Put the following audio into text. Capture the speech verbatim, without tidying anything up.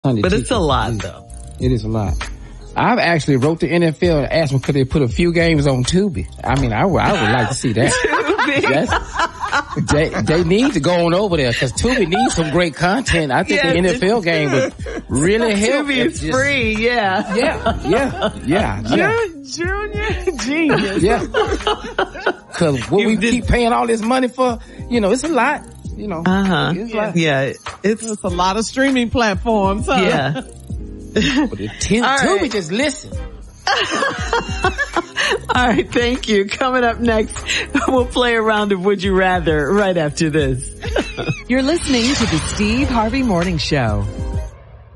But it's a lot, though. It is a lot. I've actually wrote the N F L and asked them could they put a few games on Tubi. I mean, I would, I would like to see that. Tubi. They, they need to go on over there because Tubi needs some great content. I think yeah, the N F L game would really help. Tubi is just, free, yeah. Yeah, yeah, yeah. yeah. Junior, genius. Yeah. Because what you we did, keep paying all this money for, you know, it's a lot. You know, uh-huh. It's yeah, like, yeah, it's, it's a lot of streaming platforms. Huh? Yeah. But it t- right. Tubi just listen. All right, thank you. Coming up next, we'll play a round of Would You Rather right after this. You're listening to the Steve Harvey Morning Show.